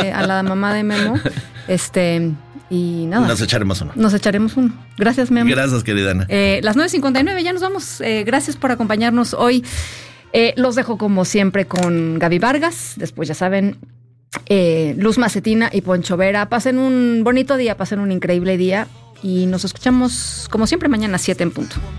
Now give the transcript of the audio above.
a la mamá de Memo. Y nada. Nos echaremos uno. Gracias, Memo. Gracias, querida Ana. Las 9:59, ya nos vamos. Gracias por acompañarnos hoy. Los dejo como siempre con Gaby Vargas. Después ya saben, Luz Macetina y Poncho Vera. Pasen un bonito día, pasen un increíble día. Y nos escuchamos como siempre mañana a 7 en punto.